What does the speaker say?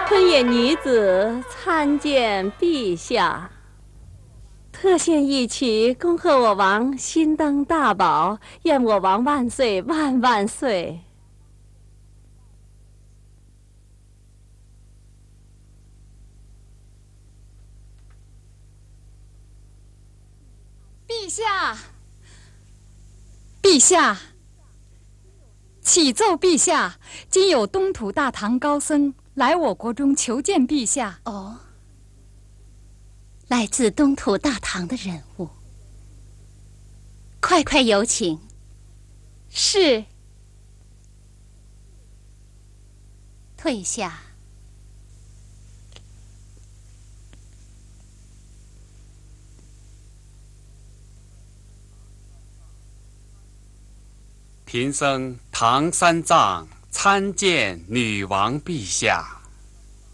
昆野女子参见陛下，特献一曲，恭贺我王新登大宝，愿我王万岁万万岁。 陛下，陛下，启奏陛下，今有东土大唐高僧来我国中求见陛下。 哦，来自东土大唐的人物，快快有请。 是。 退下。 贫僧唐三藏参见女王陛下。